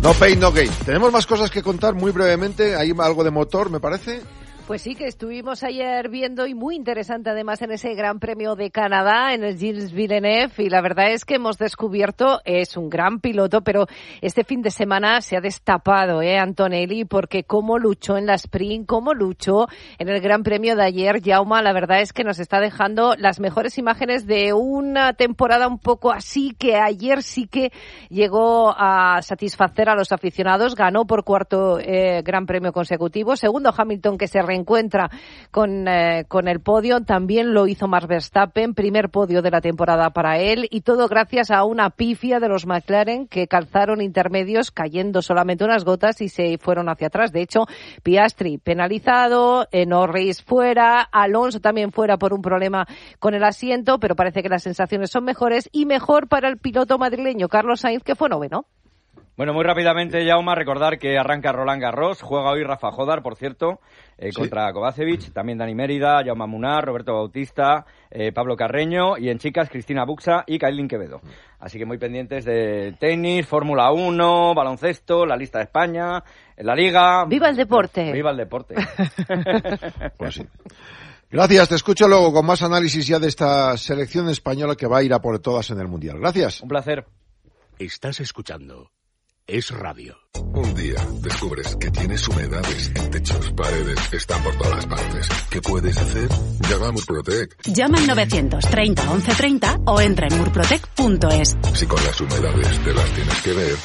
No pain, no gain. Tenemos más cosas que contar muy brevemente. Hay algo de motor, me parece. Pues sí, que estuvimos ayer viendo, y muy interesante además en ese Gran Premio de Canadá, en el Gilles Villeneuve, y la verdad es que hemos descubierto, es un gran piloto, pero este fin de semana se ha destapado, Antonelli, porque cómo luchó en la sprint, cómo luchó en el Gran Premio de ayer. Jaume, la verdad es que nos está dejando las mejores imágenes de una temporada un poco así, que ayer sí que llegó a satisfacer a los aficionados, ganó por cuarto Gran Premio consecutivo, segundo Hamilton, que se encuentra con el podio, también lo hizo Max Verstappen, primer podio de la temporada para él, y todo gracias a una pifia de los McLaren que calzaron intermedios cayendo solamente unas gotas y se fueron hacia atrás. De hecho, Piastri penalizado, Norris fuera, Alonso también fuera por un problema con el asiento, pero parece que las sensaciones son mejores, y mejor para el piloto madrileño Carlos Sainz, que fue noveno. Bueno, muy rápidamente, Jaume, recordar que arranca Roland Garros, juega hoy Rafa Jodar, por cierto, contra Kovacevic, también Dani Mérida, Jaume Munar, Roberto Bautista, Pablo Carreño, y en chicas Cristina Buxa y Kailin Quevedo. Así que muy pendientes de tenis, Fórmula 1, baloncesto, la lista de España, la Liga. ¡Viva el deporte! ¡Viva el deporte! Pues sí. Gracias, te escucho luego con más análisis ya de esta selección española que va a ir a por todas en el Mundial. Gracias. Un placer. Estás escuchando Es Radio. Un día descubres que tienes humedades en techos, paredes, están por todas partes. ¿Qué puedes hacer? Llama a Murprotec. Llama al 930 1130 o entra en murprotec.es. Si con las humedades te las tienes que ver.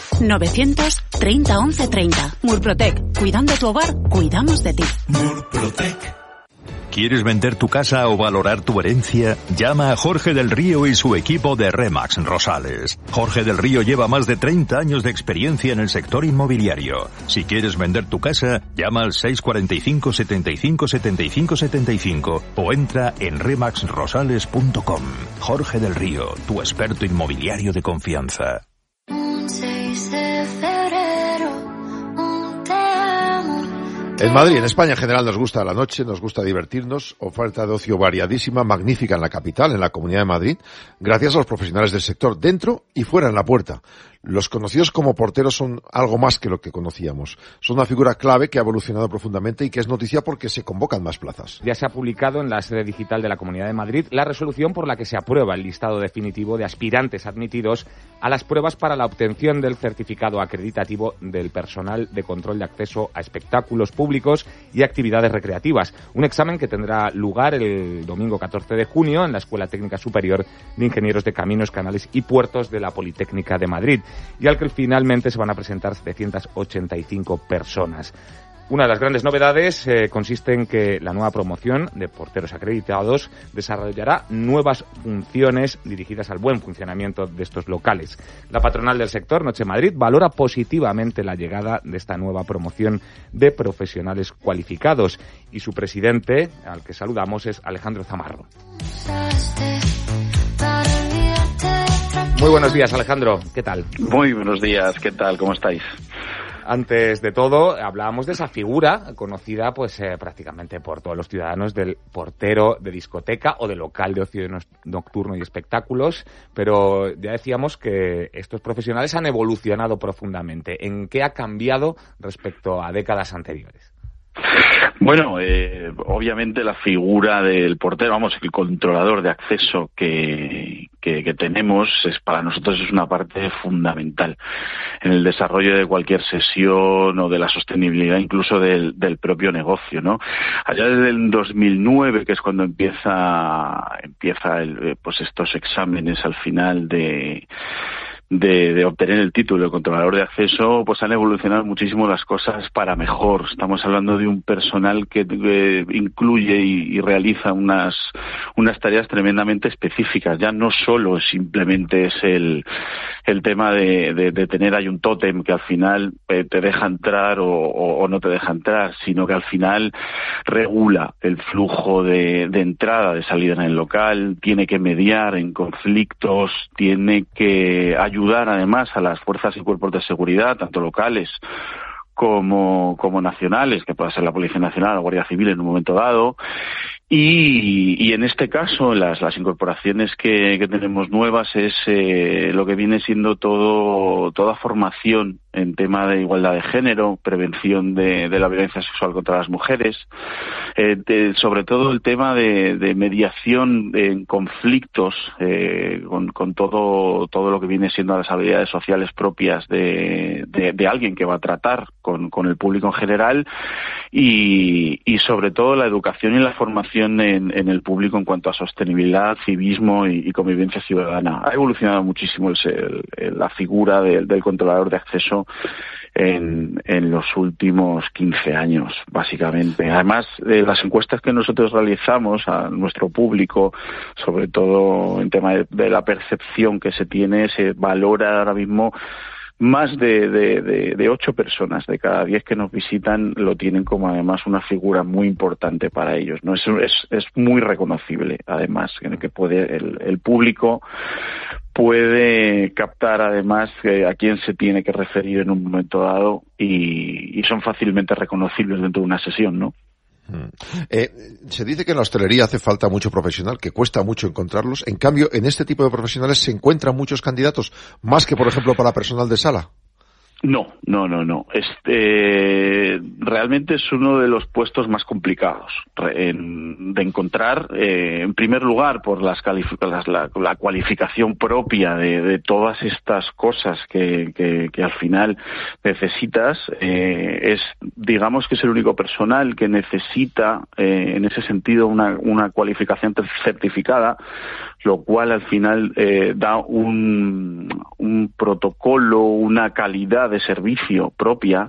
930 1130. Murprotec. Cuidando tu hogar, cuidamos de ti. Murprotec. ¿Quieres vender tu casa o valorar tu herencia? Llama a Jorge del Río y su equipo de Remax Rosales. Jorge del Río lleva más de 30 años de experiencia en el sector inmobiliario. Si quieres vender tu casa, llama al 645 75 75 75 o entra en remaxrosales.com. Jorge del Río, tu experto inmobiliario de confianza. En Madrid, en España en general, nos gusta la noche, nos gusta divertirnos, oferta de ocio variadísima, magnífica en la capital, en la Comunidad de Madrid, gracias a los profesionales del sector, dentro y fuera en la puerta. Los conocidos como porteros son algo más que lo que conocíamos. Son una figura clave que ha evolucionado profundamente y que es noticia porque se convocan más plazas. Ya se ha publicado en la sede digital de la Comunidad de Madrid la resolución por la que se aprueba el listado definitivo de aspirantes admitidos a las pruebas para la obtención del certificado acreditativo del personal de control de acceso a espectáculos públicos y actividades recreativas. Un examen que tendrá lugar el domingo 14 de junio en la Escuela Técnica Superior de Ingenieros de Caminos, Canales y Puertos de la Politécnica de Madrid, y al que finalmente se van a presentar 785 personas. Una de las grandes novedades consiste en que la nueva promoción de porteros acreditados desarrollará nuevas funciones dirigidas al buen funcionamiento de estos locales. La patronal del sector, Noche Madrid, valora positivamente la llegada de esta nueva promoción de profesionales cualificados, y su presidente, al que saludamos, es Alejandro Zamarro. Muy buenos días, Alejandro. ¿Qué tal? Muy buenos días. ¿Qué tal? ¿Cómo estáis? Antes de todo, hablábamos de esa figura conocida prácticamente por todos los ciudadanos del portero de discoteca o de local de ocio nocturno y espectáculos, pero ya decíamos que estos profesionales han evolucionado profundamente. ¿En qué ha cambiado respecto a décadas anteriores? Bueno, obviamente la figura del portero, el controlador de acceso que tenemos para nosotros es una parte fundamental en el desarrollo de cualquier sesión o de la sostenibilidad incluso del propio negocio, ¿no? Allá desde el 2009, que es cuando empieza estos exámenes al final de obtener el título de controlador de acceso, pues han evolucionado muchísimo las cosas para mejor. Estamos hablando de un personal que incluye y realiza unas tareas tremendamente específicas. Ya no solo simplemente es el tema de tener ahí un tótem que al final te deja entrar o no te deja entrar, sino que al final regula el flujo de entrada, de salida en el local, tiene que mediar en conflictos, tiene que ayudar además a las fuerzas y cuerpos de seguridad, tanto locales como nacionales, que pueda ser la Policía Nacional o Guardia Civil en un momento dado. Y en este caso, las incorporaciones que tenemos nuevas es lo que viene siendo toda formación en tema de igualdad de género, prevención de la violencia sexual contra las mujeres, sobre todo el tema de mediación en conflictos, con todo lo que viene siendo las habilidades sociales propias de alguien que va a tratar con el público en general, y sobre todo la educación y la formación en el público en cuanto a sostenibilidad, civismo y convivencia ciudadana. Ha evolucionado muchísimo la figura del controlador de acceso en los últimos 15 años, básicamente. Además, las encuestas que nosotros realizamos a nuestro público, sobre todo en tema de la percepción que se tiene, se valora ahora mismo más de 8 personas de cada 10 que nos visitan lo tienen como además una figura muy importante para ellos, ¿no? Es muy reconocible, además, en el que el público puede captar además a quién se tiene que referir en un momento dado y son fácilmente reconocibles dentro de una sesión, ¿no? Se dice que en la hostelería hace falta mucho profesional, que cuesta mucho encontrarlos. En cambio, en este tipo de profesionales se encuentran muchos candidatos, más que, por ejemplo, para personal de sala. No. Realmente es uno de los puestos más complicados de encontrar, en primer lugar, por la cualificación propia de todas estas cosas que al final necesitas. Digamos que es el único personal que necesita, en ese sentido, una cualificación certificada, lo cual al final da un protocolo, una calidad de servicio propia,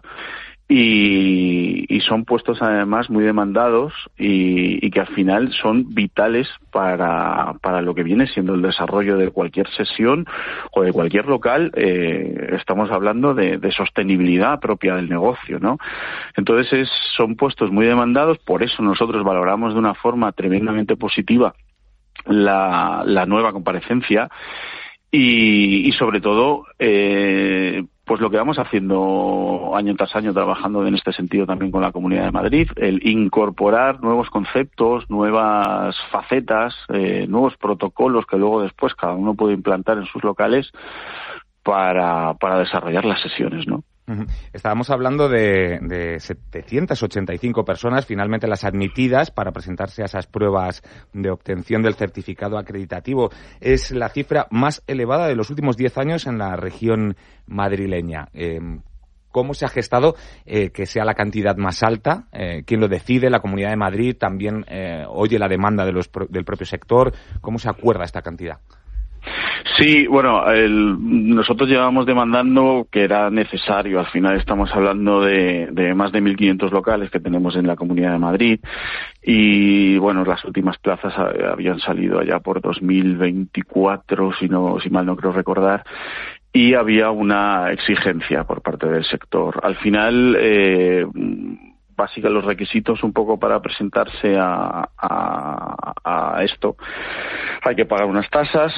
y son puestos además muy demandados y que al final son vitales para lo que viene siendo el desarrollo de cualquier sesión o de cualquier local. Estamos hablando de sostenibilidad propia del negocio, ¿no? Entonces son puestos muy demandados, por eso nosotros valoramos de una forma tremendamente positiva la nueva comparecencia y sobre todo pues lo que vamos haciendo año tras año, trabajando en este sentido también con la Comunidad de Madrid, el incorporar nuevos conceptos, nuevas facetas, nuevos protocolos que luego después cada uno puede implantar en sus locales para desarrollar las sesiones, ¿no? Estábamos hablando de 785 personas, finalmente las admitidas para presentarse a esas pruebas de obtención del certificado acreditativo. Es la cifra más elevada de los últimos 10 años en la región madrileña. ¿Cómo se ha gestado que sea la cantidad más alta? ¿Quién lo decide? ¿La Comunidad de Madrid también oye la demanda del propio sector? ¿Cómo se acuerda esta cantidad? Sí, bueno, nosotros llevamos demandando que era necesario. Al final estamos hablando de más de 1.500 locales que tenemos en la Comunidad de Madrid y, bueno, las últimas plazas habían salido allá por 2024, si mal no creo recordar, y había una exigencia por parte del sector. Al final, básicamente los requisitos un poco para presentarse a esto, hay que pagar unas tasas,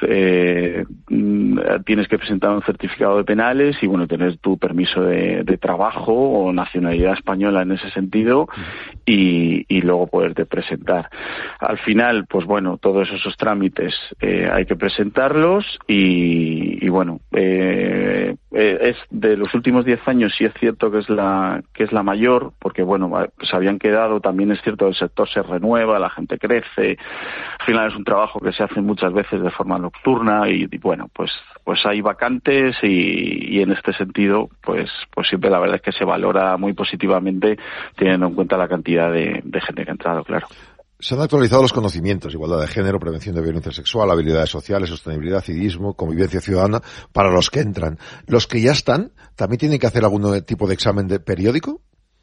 tienes que presentar un certificado de penales y, bueno, tener tu permiso de trabajo o nacionalidad española en ese sentido y luego poderte presentar. Al final, pues bueno, todos esos trámites hay que presentarlos y bueno, es de los últimos 10 años sí es cierto que es la mayor, porque bueno, se habían quedado, también es cierto, el sector se renueva, la gente crece, al final es un trabajo que se hace muchas veces de forma nocturna y bueno, pues hay vacantes y en este sentido pues siempre la verdad es que se valora muy positivamente teniendo en cuenta la cantidad de gente que ha entrado, claro. Se han actualizado los conocimientos, igualdad de género, prevención de violencia sexual, habilidades sociales, sostenibilidad, civismo, convivencia ciudadana, para los que entran. ¿Los que ya están también tienen que hacer algún tipo de examen periódico?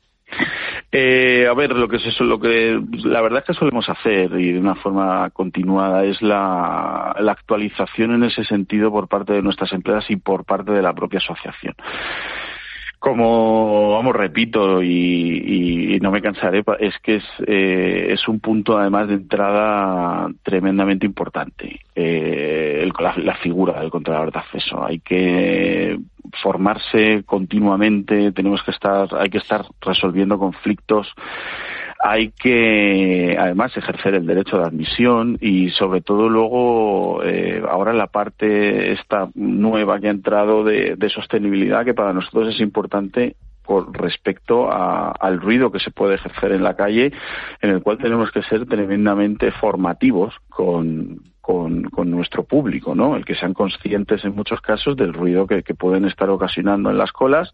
A ver, lo que la verdad es que solemos hacer y de una forma continuada es la actualización en ese sentido por parte de nuestras empresas y por parte de la propia asociación. Como, repito y no me cansaré, es que es un punto además de entrada tremendamente importante, la figura del controlador de acceso. Hay que formarse continuamente, hay que estar resolviendo conflictos, hay que además ejercer el derecho de admisión y sobre todo luego ahora la parte esta nueva que ha entrado de sostenibilidad, que para nosotros es importante con respecto al ruido que se puede ejercer en la calle, en el cual tenemos que ser tremendamente formativos con nuestro público, ¿no? El que sean conscientes en muchos casos del ruido que pueden estar ocasionando en las colas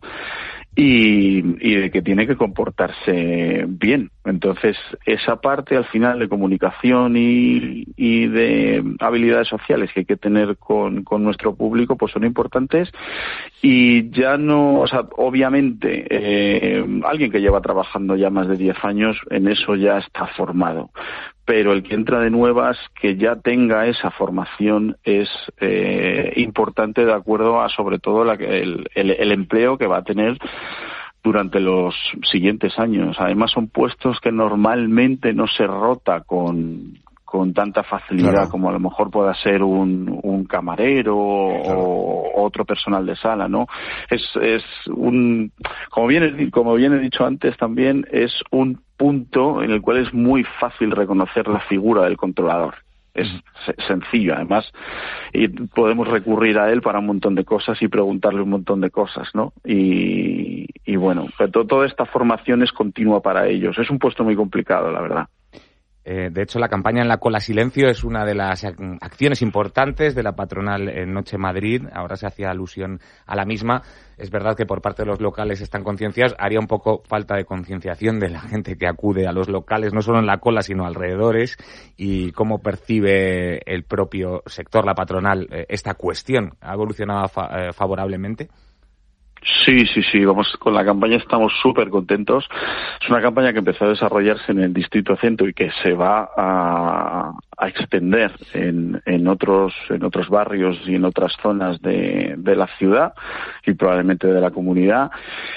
y de que tiene que comportarse bien. Entonces, esa parte al final de comunicación y de habilidades sociales que hay que tener con nuestro público, pues son importantes. Y ya no, o sea, obviamente, alguien que lleva trabajando ya más de 10 años, en eso ya está formado. Pero el que entra de nuevas, que ya tenga esa formación, es importante de acuerdo a, sobre todo, el empleo que va a tener durante los siguientes años. Además, son puestos que normalmente no se rota con tanta facilidad, claro, como a lo mejor pueda ser un camarero, claro, o otro personal de sala, ¿no? Es un, como bien he dicho antes también, es un punto en el cual es muy fácil reconocer la figura del controlador. Es sencillo, además, y podemos recurrir a él para un montón de cosas y preguntarle un montón de cosas, ¿no? Y bueno, pero toda esta formación es continua para ellos. Es un puesto muy complicado, la verdad. De hecho, la campaña En la cola silencio es una de las acciones importantes de la patronal en Noche Madrid. Ahora se hacía alusión a la misma. Es verdad que por parte de los locales están concienciados. Haría un poco falta de concienciación de la gente que acude a los locales, no solo en la cola, sino alrededores. Y cómo percibe el propio sector, la patronal, esta cuestión. ¿Ha evolucionado favorablemente? Sí, vamos, con la campaña estamos súper contentos. Es una campaña que empezó a desarrollarse en el Distrito Centro y que se va a extender en otros barrios y en otras zonas de la ciudad y probablemente de la comunidad.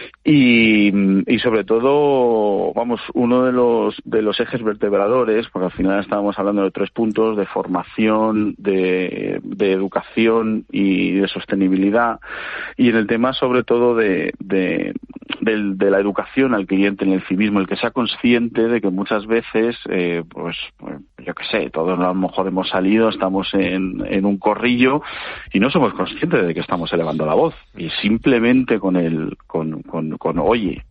Y sobre todo, vamos, uno de los ejes vertebradores, porque al final estábamos hablando de 3 puntos: de formación, de educación y de sostenibilidad. Y en el tema sobre todo de la educación al cliente, en el civismo, el que sea consciente de que muchas veces, pues yo qué sé, todos a lo mejor hemos salido, estamos en un corrillo y no somos conscientes de que estamos elevando la voz, y simplemente con oye,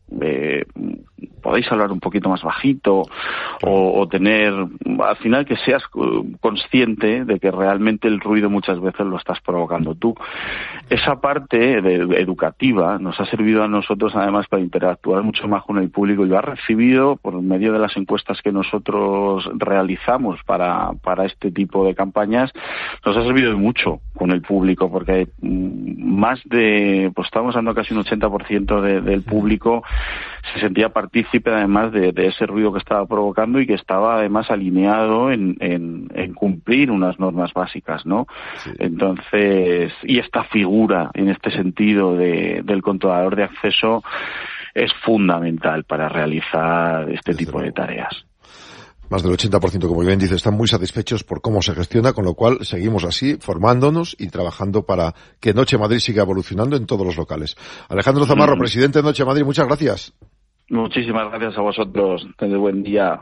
podéis hablar un poquito más bajito, o tener, al final, que seas consciente de que realmente el ruido muchas veces lo estás provocando tú. Esa parte educativa nos ha servido a nosotros además para interactuar mucho más con el público, y lo ha recibido por medio de las encuestas que nosotros realizamos para este tipo de campañas. Nos ha servido mucho con el público, porque más de, pues estamos hablando casi un 80% del público se sentía partícipe además de ese ruido que estaba provocando, y que estaba además alineado en cumplir unas normas básicas, ¿no? Sí. Entonces, y esta figura en este sentido del controlador de acceso es fundamental para realizar este tipo de tareas. Más del 80%, como bien dice, están muy satisfechos por cómo se gestiona, con lo cual seguimos así, formándonos y trabajando para que Noche Madrid siga evolucionando en todos los locales. Alejandro Zamarro, presidente de Noche Madrid, muchas gracias. Muchísimas gracias a vosotros. Tened buen día.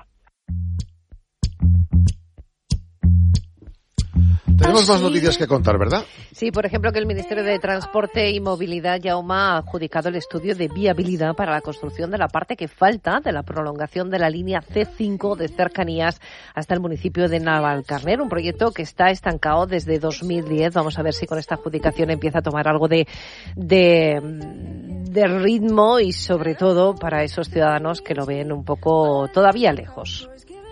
Tenemos más noticias que contar, ¿verdad? Sí, por ejemplo, que el Ministerio de Transporte y Movilidad, Jaume, ha adjudicado el estudio de viabilidad para la construcción de la parte que falta de la prolongación de la línea C5 de cercanías hasta el municipio de Navalcarner, un proyecto que está estancado desde 2010. Vamos a ver si con esta adjudicación empieza a tomar algo de ritmo, y sobre todo para esos ciudadanos que lo ven un poco todavía lejos.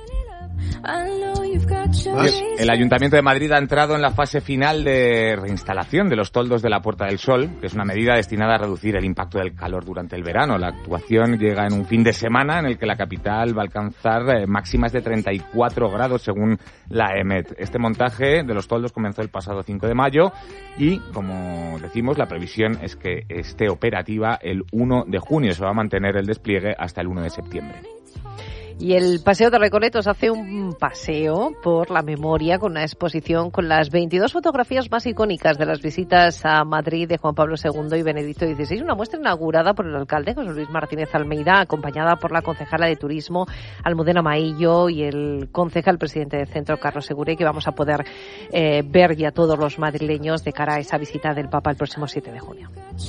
El Ayuntamiento de Madrid ha entrado en la fase final de reinstalación de los toldos de la Puerta del Sol, que es una medida destinada a reducir el impacto del calor durante el verano. La actuación llega en un fin de semana en el que la capital va a alcanzar máximas de 34 grados según la EMET. Este montaje de los toldos comenzó el pasado 5 de mayo y, como decimos, la previsión es que esté operativa el 1 de junio. Se va a mantener el despliegue hasta el 1 de septiembre. Y el Paseo de Recoletos hace un paseo por la memoria con una exposición con las 22 fotografías más icónicas de las visitas a Madrid de Juan Pablo II y Benedicto XVI. Una muestra inaugurada por el alcalde José Luis Martínez Almeida, acompañada por la concejala de Turismo Almudena Maillo y el concejal presidente del centro Carlos Segure, que vamos a poder ver ya todos los madrileños de cara a esa visita del Papa el próximo 7 de junio.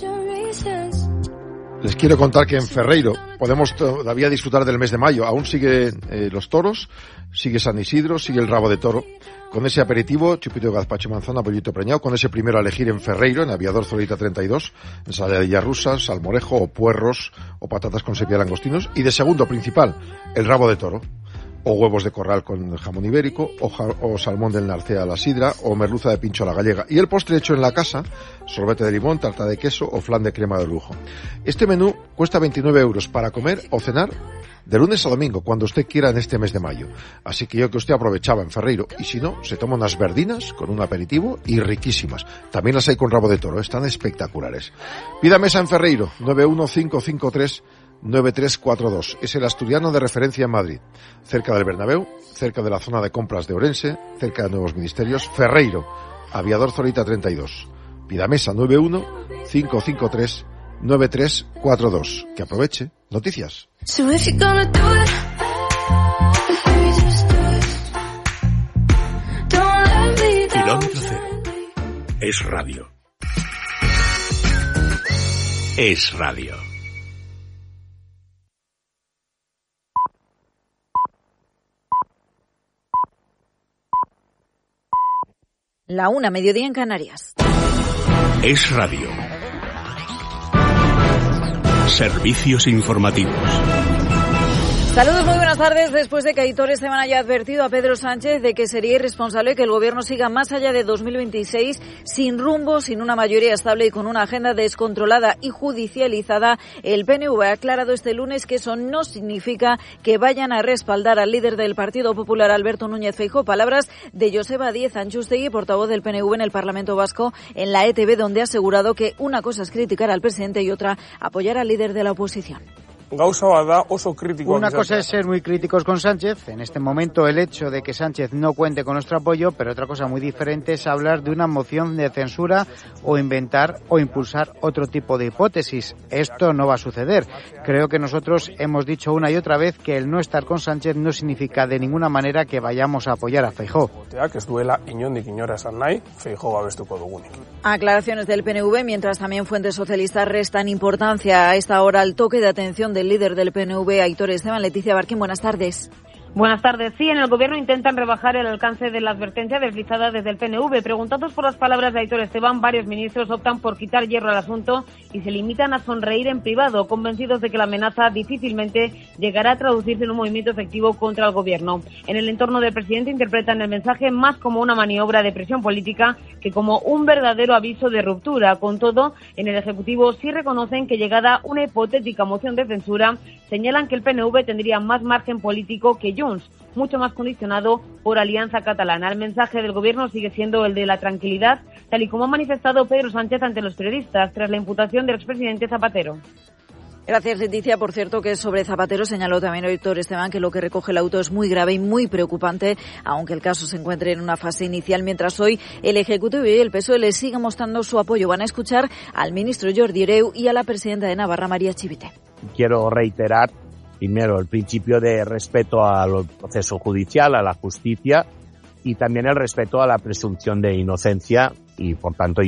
Les quiero contar que en Ferreiro podemos todavía disfrutar del mes de mayo. Aún siguen los toros, sigue San Isidro, sigue el rabo de toro. Con ese aperitivo, chupito de gazpacho, manzana, pollito preñado, con ese primero a elegir en Ferreiro, en Aviador Zorita 32, ensaladilla rusa, salmorejo o puerros o patatas con sepia de langostinos. Y de segundo principal, el rabo de toro. O huevos de corral con jamón ibérico, o salmón del Narcea a la sidra, o merluza de pincho a la gallega. Y el postre hecho en la casa, sorbete de limón, tarta de queso o flan de crema de lujo. Este menú cuesta 29 euros para comer o cenar de lunes a domingo, cuando usted quiera en este mes de mayo. Así que yo que usted aprovechaba en Ferreiro, y si no, se toma unas verdinas con un aperitivo y riquísimas. También las hay con rabo de toro, están espectaculares. Pida mesa en Ferreiro, 915539342. Es el asturiano de referencia en Madrid, cerca del Bernabéu, cerca de la zona de compras de Orense, cerca de Nuevos Ministerios. Ferreiro, Aviador Zorita 32. Pida mesa 915539342. Que aproveche. Noticias. Kilómetro cero. Es radio. Es radio. La 1, mediodía en Canarias. Es radio. Servicios informativos. Saludos, muy buenas tardes. Después de que Aitor Esteban haya advertido a Pedro Sánchez de que sería irresponsable que el Gobierno siga más allá de 2026 sin rumbo, sin una mayoría estable y con una agenda descontrolada y judicializada, el PNV ha aclarado este lunes que eso no significa que vayan a respaldar al líder del Partido Popular, Alberto Núñez Feijóo. Palabras de Joseba Díez Antxustegui, portavoz del PNV en el Parlamento Vasco, en la ETV, donde ha asegurado que una cosa es criticar al presidente y otra apoyar al líder de la oposición. Una cosa es ser muy críticos con Sánchez, en este momento el hecho de que Sánchez no cuente con nuestro apoyo, pero otra cosa muy diferente es hablar de una moción de censura o inventar o impulsar otro tipo de hipótesis. Esto no va a suceder. Creo que nosotros hemos dicho una y otra vez que el no estar con Sánchez no significa de ninguna manera que vayamos a apoyar a Feijóo. Aclaraciones del PNV, mientras también fuentes socialistas restan importancia a esta hora al toque de atención del líder del PNV, Aitor Esteban. Leticia Barquín, buenas tardes. Buenas tardes. Sí, en el Gobierno intentan rebajar el alcance de la advertencia deslizada desde el PNV. Preguntados por las palabras de Aitor Esteban, varios ministros optan por quitar hierro al asunto y se limitan a sonreír en privado, convencidos de que la amenaza difícilmente llegará a traducirse en un movimiento efectivo contra el Gobierno. En el entorno del presidente interpretan el mensaje más como una maniobra de presión política que como un verdadero aviso de ruptura. Con todo, en el Ejecutivo sí reconocen que, llegada una hipotética moción de censura, señalan que el PNV tendría más margen político que Junts, mucho más condicionado por Alianza Catalana. El mensaje del Gobierno sigue siendo el de la tranquilidad, tal y como ha manifestado Pedro Sánchez ante los periodistas tras la imputación del expresidente Zapatero. Gracias, Leticia. Por cierto, que sobre Zapatero señaló también Aitor Esteban que lo que recoge el auto es muy grave y muy preocupante, aunque el caso se encuentre en una fase inicial, mientras hoy el Ejecutivo y el PSOE le siguen mostrando su apoyo. Van a escuchar al ministro Jordi Hereu y a la presidenta de Navarra, María Chivite. Quiero reiterar primero el principio de respeto al proceso judicial, a la justicia, y también el respeto a la presunción de inocencia, y por tanto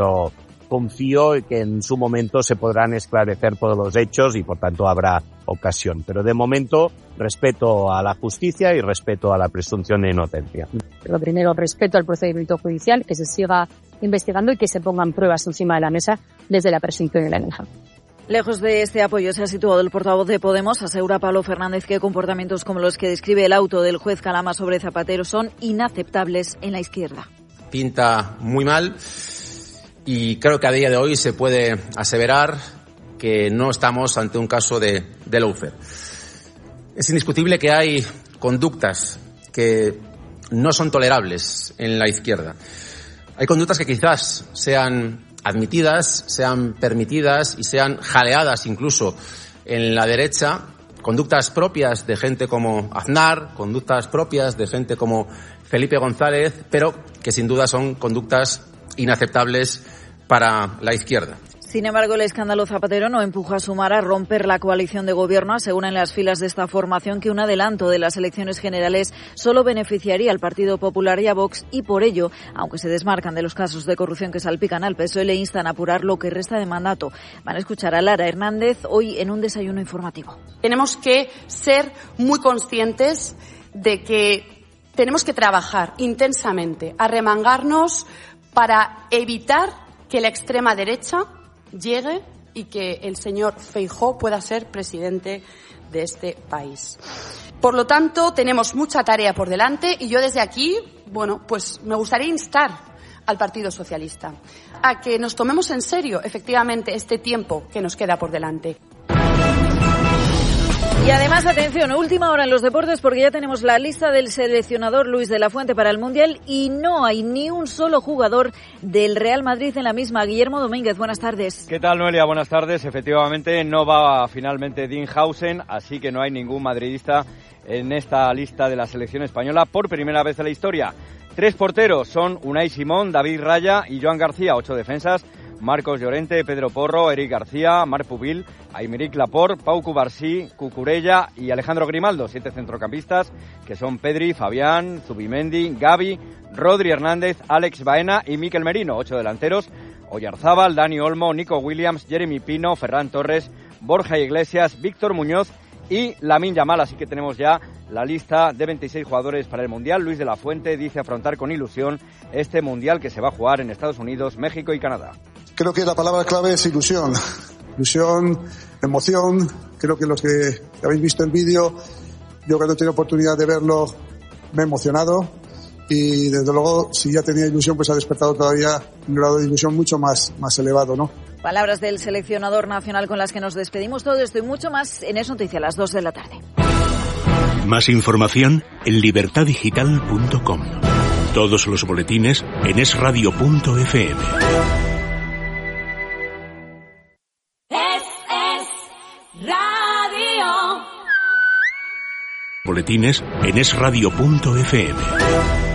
confío en que en su momento se podrán esclarecer todos los hechos y por tanto habrá ocasión. Pero de momento, respeto a la justicia y respeto a la presunción de inocencia. Lo primero, respeto al procedimiento judicial, que se siga investigando y que se pongan pruebas encima de la mesa desde la presunción de la inocencia. Lejos de este apoyo se ha situado el portavoz de Podemos. Asegura Pablo Fernández que comportamientos como los que describe el auto del juez Calama sobre Zapatero son inaceptables en la izquierda. Pinta muy mal y creo que a día de hoy se puede aseverar que no estamos ante un caso de lawfare. Es indiscutible que hay conductas que no son tolerables en la izquierda. Hay conductas que quizás sean admitidas, sean permitidas y sean jaleadas incluso en la derecha, conductas propias de gente como Aznar, conductas propias de gente como Felipe González, pero que sin duda son conductas inaceptables para la izquierda. Sin embargo, el escándalo Zapatero no empuja a Sumar a romper la coalición de gobierno. Aseguran en las filas de esta formación que un adelanto de las elecciones generales solo beneficiaría al Partido Popular y a Vox y por ello, aunque se desmarcan de los casos de corrupción que salpican al PSOE, le instan a apurar lo que resta de mandato. Van a escuchar a Lara Hernández hoy en un desayuno informativo. Tenemos que ser muy conscientes de que tenemos que trabajar intensamente, arremangarnos para evitar que la extrema derecha llegue y que el señor Feijóo pueda ser presidente de este país. Por lo tanto, tenemos mucha tarea por delante y yo desde aquí, pues me gustaría instar al Partido Socialista a que nos tomemos en serio, efectivamente, este tiempo que nos queda por delante. Y además, atención, última hora en los deportes porque ya tenemos la lista del seleccionador Luis de la Fuente para el Mundial y no hay ni un solo jugador del Real Madrid en la misma. Guillermo Domínguez, buenas tardes. ¿Qué tal, Noelia? Buenas tardes. Efectivamente, no va finalmente Dinhausen, así que no hay ningún madridista en esta lista de la selección española por primera vez en la historia. 3 porteros son Unai Simón, David Raya y Joan García, 8 defensas. Marcos Llorente, Pedro Porro, Eric García, Marc Pubil, Aymeric Laporte, Pau Cubarsí, Cucurella y Alejandro Grimaldo, 7 centrocampistas que son Pedri, Fabián, Zubimendi, Gavi, Rodri Hernández, Alex Baena y Mikel Merino, 8 delanteros, Oyarzábal, Dani Olmo, Nico Williams, Jeremy Pino, Ferran Torres, Borja Iglesias, Víctor Muñoz y Lamine Yamal. Así que tenemos ya la lista de 26 jugadores para el Mundial. Luis de la Fuente dice afrontar con ilusión este Mundial que se va a jugar en Estados Unidos, México y Canadá. Creo que la palabra clave es ilusión. Ilusión, emoción. Creo que los que habéis visto el vídeo, yo que no he tenido oportunidad de verlo, me he emocionado. Y desde luego, si ya tenía ilusión, pues ha despertado todavía un grado de ilusión mucho más elevado, ¿no? Palabras del seleccionador nacional con las que nos despedimos. Todo esto y mucho más en Es Noticia a las 2 de la tarde. Más información en libertadigital.com. Todos los boletines en esradio.fm. Radio. Boletines en esradio.fm.